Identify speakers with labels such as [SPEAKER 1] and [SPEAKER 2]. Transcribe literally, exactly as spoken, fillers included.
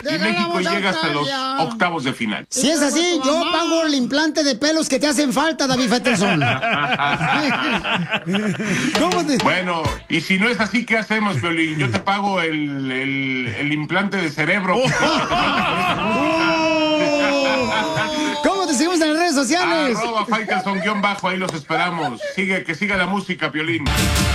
[SPEAKER 1] y México llega hasta los octavos de final.
[SPEAKER 2] Si es así, yo pago el implante de pelos que te hacen falta, David Faitelson.
[SPEAKER 1] ¿Cómo te... Bueno, y si no es así, ¿qué hacemos, Piolín? Yo te pago el, el, el implante de cerebro.
[SPEAKER 2] ¿Cómo te seguimos en las redes sociales?
[SPEAKER 1] Arroba Faitelson guión bajo, ahí los esperamos. Sigue, que siga la música, Piolín.